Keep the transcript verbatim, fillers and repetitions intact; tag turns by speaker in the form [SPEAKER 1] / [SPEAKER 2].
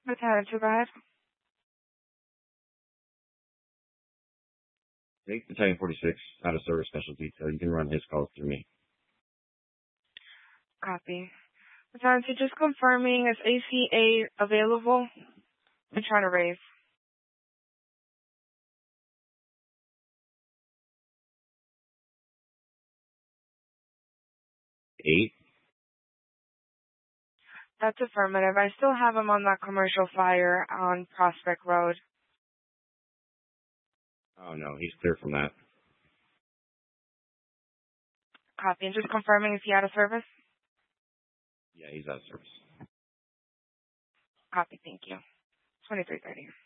[SPEAKER 1] Lieutenant, go ahead.
[SPEAKER 2] Take Battalion forty-six out of service special detail. You can run his calls through me.
[SPEAKER 1] Copy. Lieutenant, so just confirming, is A C A available? I'm trying to raise.
[SPEAKER 2] Eight?
[SPEAKER 1] That's affirmative. I still have him on that commercial fire on Prospect Road.
[SPEAKER 2] Oh, no, he's clear from that.
[SPEAKER 1] Copy. And just confirming, is he out of service?
[SPEAKER 2] Yeah, he's out of service.
[SPEAKER 1] Copy. Thank you. twenty-three thirty.